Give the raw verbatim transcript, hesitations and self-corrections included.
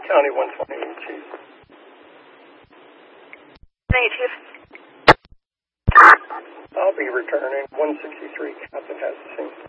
County one twenty-eight, Chief. Hey, Chief. I'll be returning one sixty-three. Captain has the scene.